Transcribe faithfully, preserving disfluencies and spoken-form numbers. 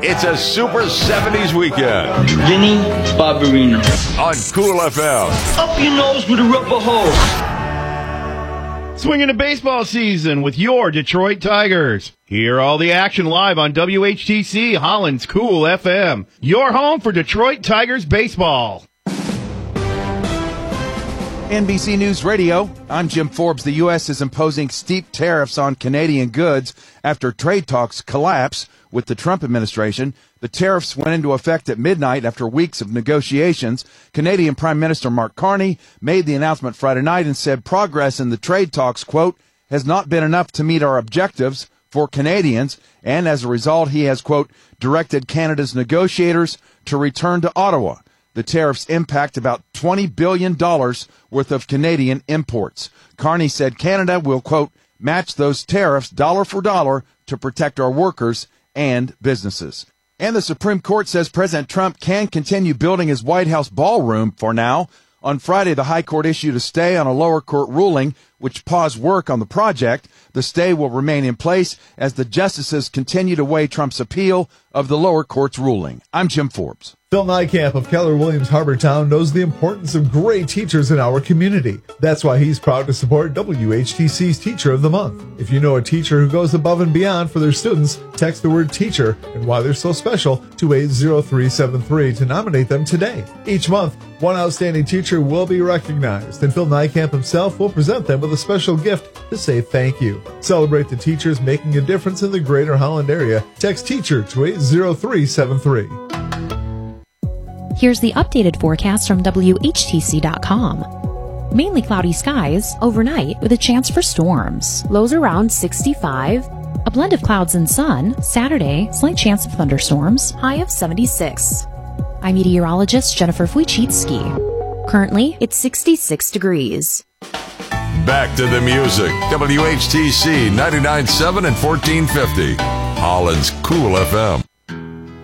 It's a Super seventies weekend. Vinny Barbarino. On Cool F M. Up your nose with a rubber hose. Swinging the baseball season with your Detroit Tigers. Hear all the action live on W H T C Holland's Cool F M. Your home for Detroit Tigers baseball. N B C News Radio, I'm Jim Forbes. The U S is imposing steep tariffs on Canadian goods after trade talks collapse with the Trump administration. The tariffs went into effect at midnight after weeks of negotiations. Canadian Prime Minister Mark Carney made the announcement Friday night and said progress in the trade talks, quote, has not been enough to meet our objectives for Canadians, and as a result, he has, quote, directed Canada's negotiators to return to Ottawa. The tariffs impact about twenty billion dollars worth of Canadian imports. Carney said Canada will, quote, match those tariffs dollar for dollar to protect our workers and businesses. And the Supreme Court says President Trump can continue building his White House ballroom for now. On Friday, the High Court issued a stay on a lower court ruling which paused work on the project. The stay will remain in place as the justices continue to weigh Trump's appeal of the lower court's ruling. I'm Jim Forbes. Phil Niekamp of Keller Williams Harbortown knows the importance of great teachers in our community. That's why he's proud to support W H T C's Teacher of the Month. If you know a teacher who goes above and beyond for their students, text the word teacher and why they're so special to eight zero three seven three to nominate them today. Each month, one outstanding teacher will be recognized, and Phil Niekamp himself will present them with a special gift to say thank you. Celebrate the teachers making a difference in the greater Holland area. Text teacher to eight zero three seven three. Here's the updated forecast from W H T C dot com. Mainly cloudy skies overnight with a chance for storms. Lows around sixty-five. A blend of clouds and sun. Saturday, slight chance of thunderstorms. High of seventy-six. I'm meteorologist Jennifer Wojcicki. Currently, it's sixty-six degrees. Back to the music. W H T C ninety-nine point seven and fourteen fifty. Holland's Cool F M.